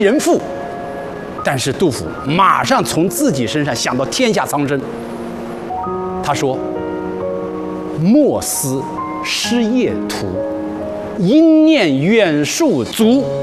人父。但是杜甫马上从自己身上想到天下苍生，他说：“莫思失夜途，应念远戍卒。”